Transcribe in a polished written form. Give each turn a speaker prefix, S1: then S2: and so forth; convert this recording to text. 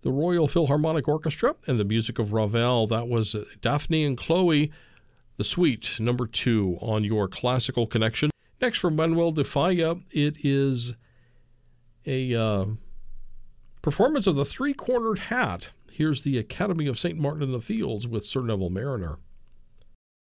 S1: the Royal Philharmonic Orchestra and the music of Ravel. That was Daphne and Chloe, the Suite, number 2 on your Classical Connection. Next from Manuel de Falla, it is a performance of the Three-Cornered Hat. Here's the Academy of St. Martin in the Fields with Sir Neville Mariner.